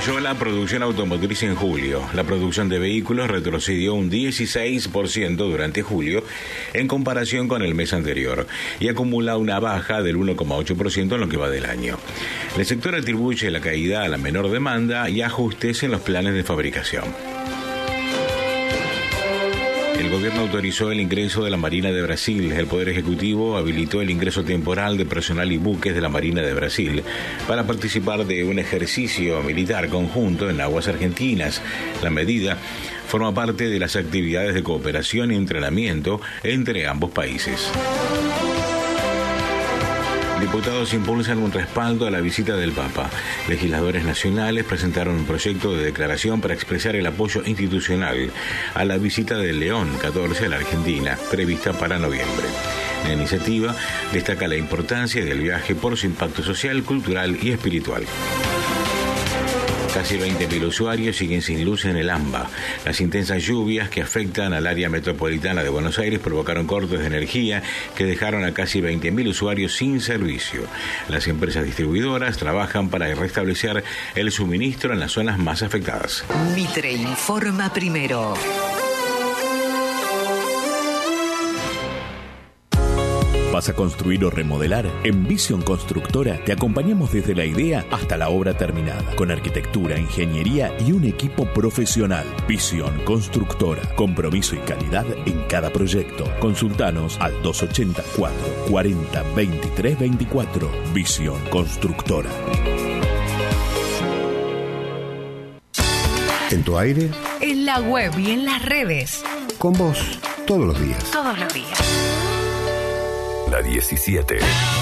cayó la producción automotriz en julio. La producción de vehículos retrocedió un 16% durante julio en comparación con el mes anterior y acumula una baja del 1,8% en lo que va del año. El sector atribuye la caída a la menor demanda y ajustes en los planes de fabricación. El gobierno autorizó el ingreso de la Marina de Brasil. El Poder Ejecutivo habilitó el ingreso temporal de personal y buques de la Marina de Brasil para participar de un ejercicio militar conjunto en aguas argentinas. La medida forma parte de las actividades de cooperación y entrenamiento entre ambos países. Diputados impulsan un respaldo a la visita del Papa. Legisladores nacionales presentaron un proyecto de declaración para expresar el apoyo institucional a la visita de León XIV a la Argentina, prevista para noviembre. La iniciativa destaca la importancia del viaje por su impacto social, cultural y espiritual. Casi 20.000 usuarios siguen sin luz en el AMBA. Las intensas lluvias que afectan al área metropolitana de Buenos Aires provocaron cortes de energía que dejaron a casi 20.000 usuarios sin servicio. Las empresas distribuidoras trabajan para restablecer el suministro en las zonas más afectadas. Mitre informa primero. ¿Vas a construir o remodelar? En Vision Constructora te acompañamos desde la idea hasta la obra terminada, con arquitectura, ingeniería y un equipo profesional. Vision Constructora, compromiso y calidad en cada proyecto. Consultanos al 284 40 23 24. Vision Constructora. ¿En tu aire? En la web y en las redes. Con vos, todos los días. Todos los días. La 17.